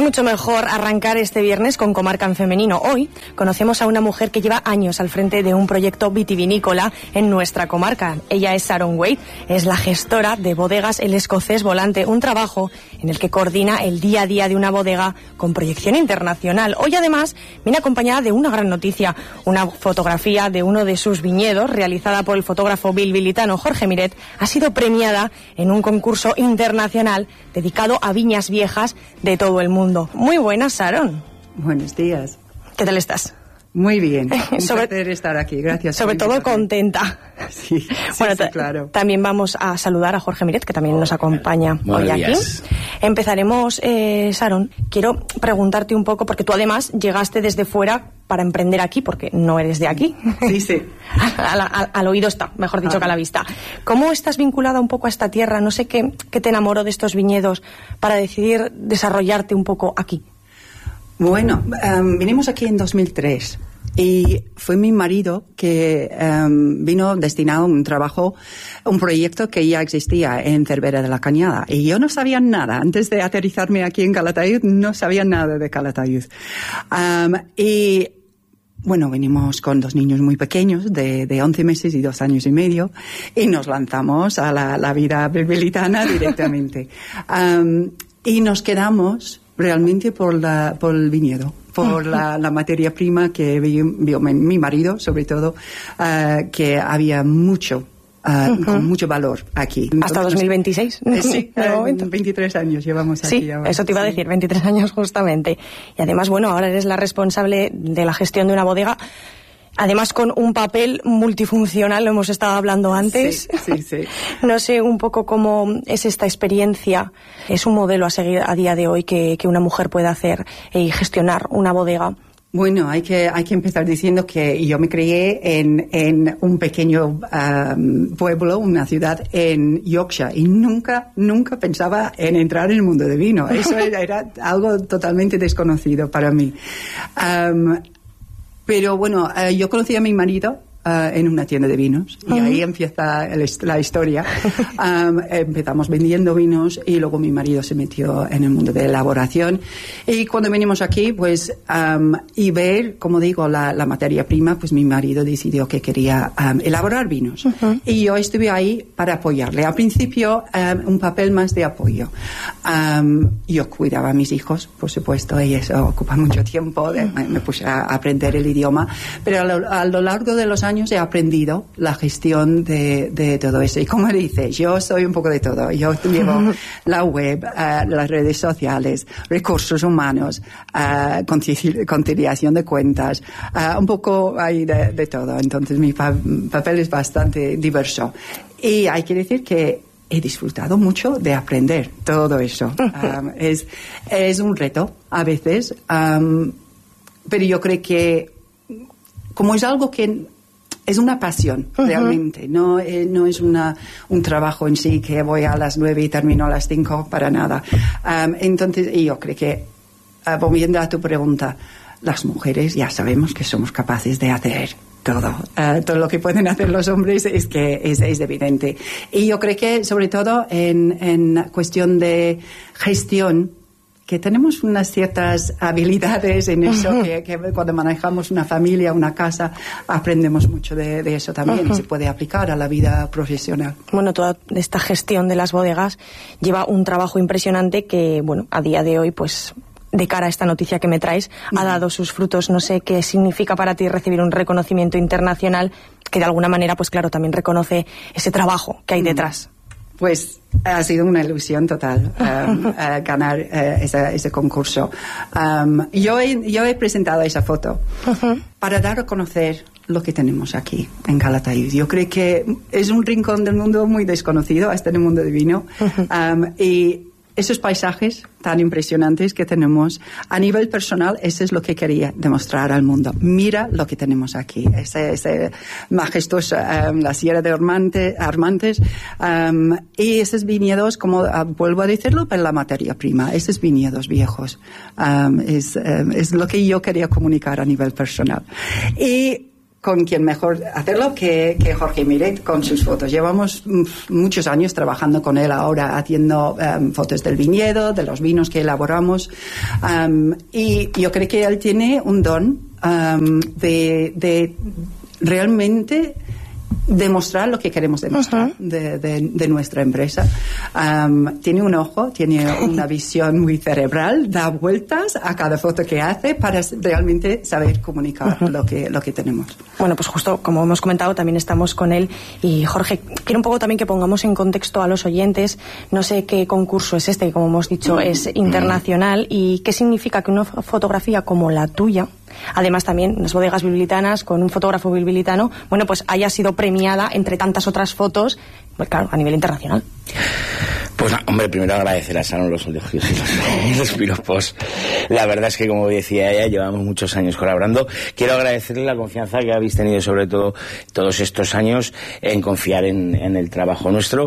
mucho mejor arrancar este viernes con Comarca en Femenino. Hoy conocemos a una mujer que lleva años al frente de un proyecto vitivinícola en nuestra comarca. Ella es Sharon Wade, es la gestora de Bodegas El Escocés Volante, un trabajo en el que coordina el día a día de una bodega con proyección internacional. Hoy además viene acompañada de una gran noticia, una fotografía de uno de sus viñedos realizada por el fotógrafo bilbilitano Jorge Miret. Ha sido premiada en un concurso internacional dedicado a viñas viejas de todo el mundo. Muy buenas, Sharon. Buenos días. ¿Qué tal estás? Muy bien, un placer estar aquí, gracias. Sobre todo contenta. Sí, bueno, sí, claro. También vamos a saludar a Jorge Miret, que también nos acompaña hoy aquí. Empezaremos, Sharon, quiero preguntarte un poco, porque tú además llegaste desde fuera para emprender aquí, porque no eres de aquí. Sí, sí. Al oído está, mejor dicho, que a la vista. ¿Cómo estás vinculada un poco a esta tierra? No sé qué te enamoró de estos viñedos para decidir desarrollarte un poco aquí. Bueno, vinimos aquí en 2003 y fue mi marido que vino destinado a un trabajo, un proyecto que ya existía en Cervera de la Cañada. Y yo no sabía nada. Antes de aterrizarme aquí en Calatayud, no sabía nada de Calatayud. Y bueno, venimos con 2 niños muy pequeños, de 11 meses y 2 años y medio, y nos lanzamos a la vida bilbilitana directamente. Y nos quedamos realmente por el viñedo, por la materia prima que vio mi marido, sobre todo, que había mucho, con mucho valor aquí. ¿Hasta 2026? Sí, 23 años llevamos aquí. Sí, eso te iba a decir, 23 años justamente. Y además, bueno, ahora eres la responsable de la gestión de una bodega, además con un papel multifuncional, lo hemos estado hablando antes. Sí. No sé un poco cómo es esta experiencia. ¿Es un modelo a seguir a día de hoy que una mujer pueda hacer y gestionar una bodega? Bueno, hay que empezar diciendo que yo me crié en un pequeño pueblo, una ciudad en Yorkshire, y nunca pensaba en entrar en el mundo del vino. Eso era algo totalmente desconocido para mí. Pero bueno, yo conocí a mi marido en una tienda de vinos y ahí empieza la historia. Empezamos vendiendo vinos y luego mi marido se metió en el mundo de elaboración, y cuando venimos aquí pues y ver, como digo, la materia prima, pues mi marido decidió que quería elaborar vinos y yo estuve ahí para apoyarle. Al principio un papel más de apoyo. Yo cuidaba a mis hijos, por supuesto, y eso ocupa mucho tiempo. Me puse a aprender el idioma, pero a lo largo de los años he aprendido la gestión de todo eso. Y como dices, yo soy un poco de todo. Yo llevo la web, las redes sociales, recursos humanos, conciliación de cuentas, un poco ahí de todo. Entonces mi papel es bastante diverso. Y hay que decir que he disfrutado mucho de aprender todo eso. Es un reto a veces, pero yo creo que como es algo que es una pasión, realmente. No es un trabajo en sí que voy a las 9 y termino a las 5, para nada. Entonces, yo creo que, volviendo a tu pregunta, las mujeres ya sabemos que somos capaces de hacer todo. Todo lo que pueden hacer los hombres es evidente. Y yo creo que, sobre todo, en cuestión de gestión, que tenemos unas ciertas habilidades en eso, que cuando manejamos una familia, una casa, aprendemos mucho de eso también, y se puede aplicar a la vida profesional. Bueno, toda esta gestión de las bodegas lleva un trabajo impresionante que, bueno, a día de hoy, pues, de cara a esta noticia que me traes, ha dado sus frutos. No sé qué significa para ti recibir un reconocimiento internacional que de alguna manera, pues claro, también reconoce ese trabajo que hay detrás. Pues ha sido una ilusión total ganar ese concurso. Yo he presentado esa foto para dar a conocer lo que tenemos aquí en Calatayud. Yo creo que es un rincón del mundo muy desconocido, hasta en el mundo del vino. Y esos paisajes tan impresionantes que tenemos a nivel personal, eso es lo que quería demostrar al mundo. Mira lo que tenemos aquí, ese majestuoso, la Sierra de Armantes, y esos viñedos, como vuelvo a decirlo, para la materia prima, esos viñedos viejos, es lo que yo quería comunicar a nivel personal. Y con quien mejor hacerlo que Jorge Miret con sus fotos. Llevamos muchos años trabajando con él ahora, haciendo fotos del viñedo, de los vinos que elaboramos, y yo creo que él tiene un don de realmente demostrar lo que queremos demostrar de nuestra empresa. Tiene un ojo, tiene una visión muy cerebral, da vueltas a cada foto que hace para realmente saber comunicar lo que tenemos. Bueno, pues justo como hemos comentado, también estamos con él. Y Jorge, quiero un poco también que pongamos en contexto a los oyentes. No sé qué concurso es este, que como hemos dicho es internacional, y qué significa que una fotografía como la tuya, además también las bodegas bilbilitanas con un fotógrafo bilbilitano, bueno, pues haya sido premiada entre tantas otras fotos, pues claro, a nivel internacional. Pues hombre, primero agradecer a Sharon los elogios y los piropos. La verdad es que, como decía ella, llevamos muchos años colaborando. Quiero agradecerle la confianza que habéis tenido, sobre todo todos estos años, en confiar en el trabajo nuestro.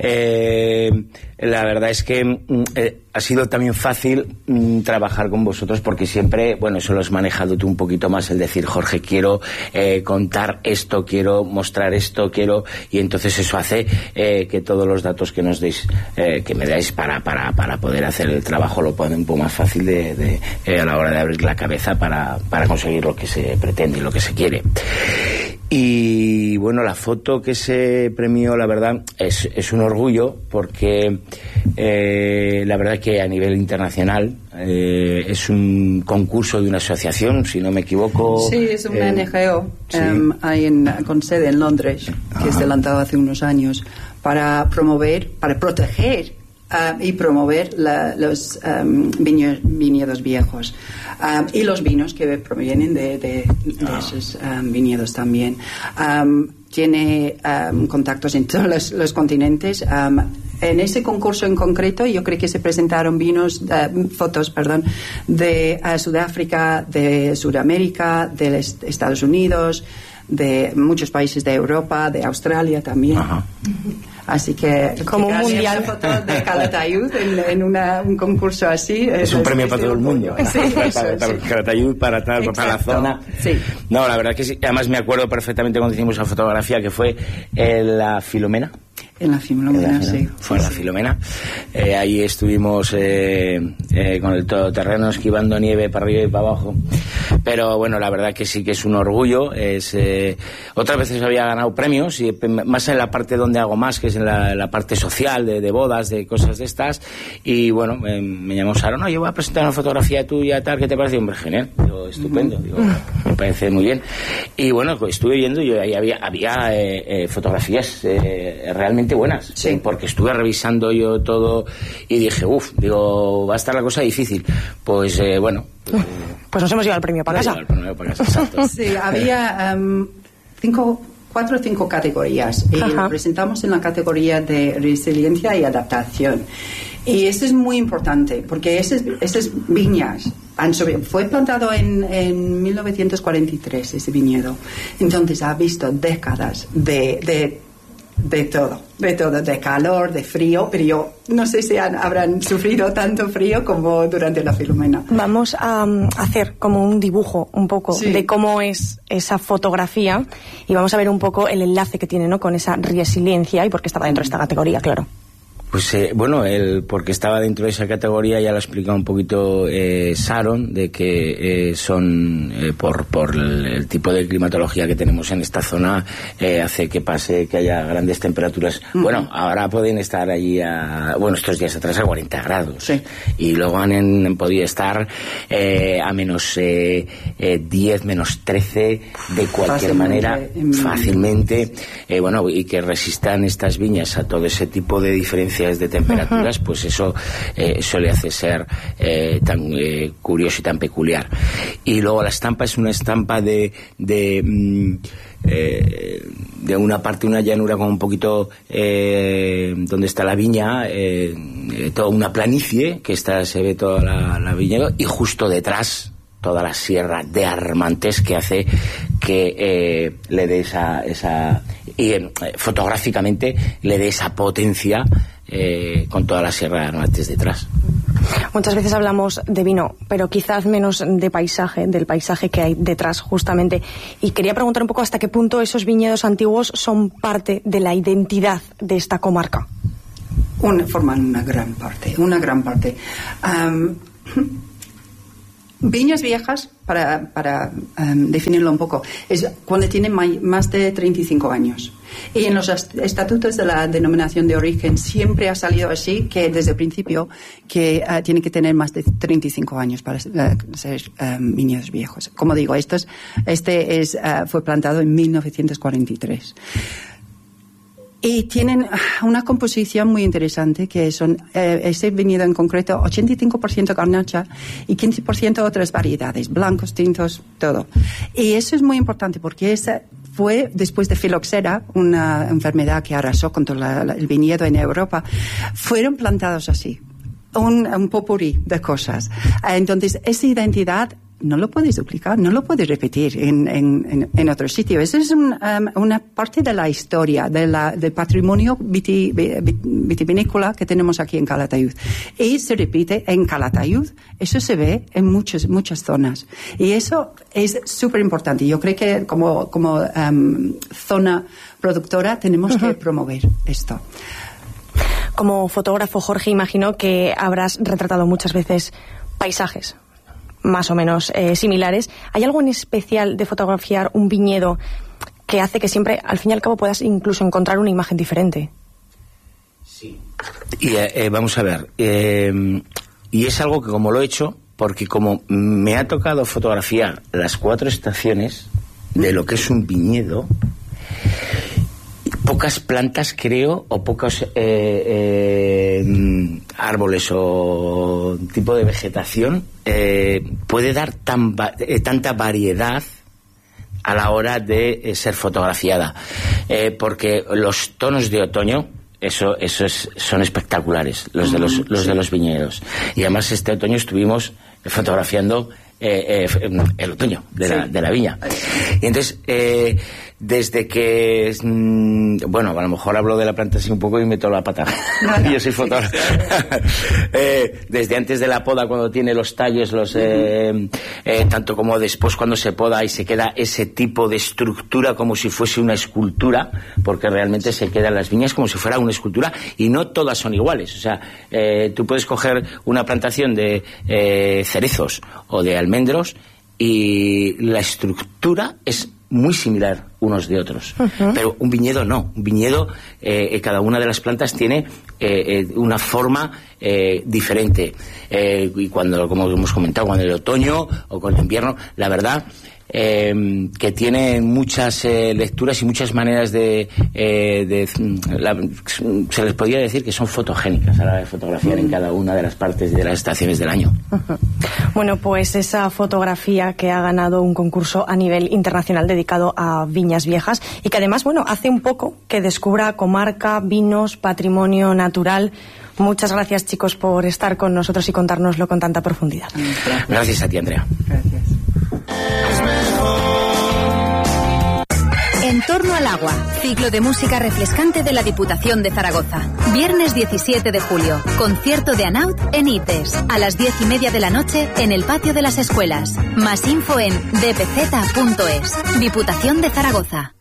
La verdad es que ha sido también fácil trabajar con vosotros, porque siempre, bueno, eso lo has manejado tú un poquito más, el decir, Jorge, quiero contar esto, quiero mostrar esto, quiero, y entonces eso hace que todos los datos que nos deis, que me dais para poder hacer el trabajo, lo pone un poco más fácil a la hora de abrir la cabeza para conseguir lo que se pretende y lo que se quiere. Y bueno, la foto que se premió, la verdad, es un orgullo, porque la verdad que a nivel internacional es un concurso de una asociación, si no me equivoco. Sí, es una NGO, sí. Hay con sede en Londres, que se lanzó hace unos años para proteger y promover los viñedos viejos y los vinos que provienen de esos viñedos también. Tiene contactos en todos los continentes. En ese concurso en concreto, yo creo que se presentaron fotos de Sudáfrica, de Sudamérica, de Estados Unidos, de muchos países de Europa, de Australia también. Ajá. Así que como un mundial, foto de Calatayud en un concurso así es un premio para todo el mundo. Sí, para Calatayud, para la zona. Sí. No, la verdad que sí. Además me acuerdo perfectamente cuando hicimos la fotografía, que fue la Filomena. En la Filomena, sí. Fue en la Filomena. Ahí estuvimos con el todoterreno esquivando nieve para arriba y para abajo. Pero bueno, la verdad que sí que es un orgullo. Otras veces había ganado premios, y más en la parte donde hago más, que es en la parte social, de bodas, de cosas de estas. Y bueno, me llamó Sharon, yo voy a presentar una fotografía tuya, tal, ¿qué te parece? Hombre, genial. Digo, estupendo. Digo, me parece muy bien. Y bueno, pues estuve viendo, y ahí había fotografías realmente buenas, sí. Porque estuve revisando yo todo y dije, va a estar la cosa difícil. Pues bueno. Pues nos hemos llevado el premio para casa. Exacto. Sí, había 4 o 5 categorías, y lo presentamos en la categoría de resiliencia y adaptación. Y esto es muy importante, porque esas viñas fue plantado en 1943, ese viñedo. Entonces ha visto décadas de todo, de calor, de frío, pero yo no sé si habrán sufrido tanto frío como durante la Filomena. Vamos a hacer como un dibujo un poco de cómo es esa fotografía, y vamos a ver un poco el enlace que tiene, ¿no?, con esa resiliencia, y por qué estaba dentro de esta categoría, claro. Pues bueno, porque estaba dentro de esa categoría, ya lo ha explicado un poquito Sharon, de que son por el tipo de climatología que tenemos en esta zona, hace que haya grandes temperaturas. Bueno, ahora pueden estar allí estos días atrás a 40 grados. Sí. Y luego han podido estar a menos 10, menos 13, de cualquier manera, fácilmente. Y que resistan estas viñas a todo ese tipo de diferencias de temperaturas, pues eso le hace ser tan curioso y tan peculiar. Y luego la estampa es una estampa de una parte, una llanura como un poquito donde está la viña, toda una planicie que se ve toda la viñedo, y justo detrás toda la sierra de Armantes, que hace que le dé esa fotográficamente le dé esa potencia, con toda la sierra de Armantes detrás. Muchas veces hablamos de vino, pero quizás menos de paisaje, del paisaje que hay detrás, justamente. Y quería preguntar un poco hasta qué punto esos viñedos antiguos son parte de la identidad de esta comarca. Forman una gran parte. Viñas viejas, para definirlo un poco, es cuando tienen más de 35 años. Y en los estatutos de la denominación de origen siempre ha salido así, que desde el principio que tienen que tener más de 35 años para ser viñedos viejos. Como digo, fue plantado en 1943. Y tienen una composición muy interesante, que son ese viñedo en concreto, 85% garnacha y 15% otras variedades, blancos, tintos, todo. Y eso es muy importante porque esa fue después de filoxera, una enfermedad que arrasó con todo el viñedo en Europa. Fueron plantados así, un popurrí de cosas. Entonces, esa identidad no lo puedes duplicar, no lo puedes repetir en otro sitio. Eso es una parte de la historia, del patrimonio vitivinícola que tenemos aquí en Calatayud. Y se repite en Calatayud. Eso se ve en muchas zonas. Y eso es súper importante. Yo creo que como zona productora tenemos que promover esto. Como fotógrafo, Jorge, imagino que habrás retratado muchas veces paisajes más o menos similares. ¿Hay algo en especial de fotografiar un viñedo que hace que siempre, al fin y al cabo, puedas incluso encontrar una imagen diferente? Sí. Y vamos a ver, y es algo que como lo he hecho, porque como me ha tocado fotografiar las 4 estaciones de lo que es un viñedo, pocas plantas, creo, o pocos árboles o tipo de vegetación puede dar tanta variedad a la hora de ser fotografiada, porque los tonos de otoño son espectaculares, los de los de y además este otoño estuvimos fotografiando el otoño de la viña. Y entonces desde que bueno, a lo mejor hablo de la planta así un poco y meto la pata. No. Yo soy fotógrafo. Desde antes de la poda, cuando tiene los tallos, tanto como después cuando se poda y se queda ese tipo de estructura como si fuese una escultura, porque realmente se quedan las viñas como si fuera una escultura y no todas son iguales. O sea, tú puedes coger una plantación de cerezos o de almendros y la estructura es muy similar unos de otros. Pero un viñedo no. Un viñedo, cada una de las plantas tiene una forma diferente. Y cuando, como hemos comentado, cuando el otoño o con el invierno, la verdad que tiene muchas lecturas y muchas maneras se les podría decir que son fotogénicas a la hora de fotografiar en cada una de las partes de las estaciones del año. Bueno, pues esa fotografía que ha ganado un concurso a nivel internacional dedicado a viñas viejas y que además, bueno, hace un poco que descubra comarca, vinos, patrimonio natural. Muchas gracias, chicos, por estar con nosotros y contárnoslo con tanta profundidad. Gracias a ti, Andrea. Gracias. En torno al agua, ciclo de música refrescante de la Diputación de Zaragoza. Viernes 17 de julio, concierto de Anaut en ITES, a las 10:30 de la noche en el patio de las escuelas. Más info en dpz.es. Diputación de Zaragoza.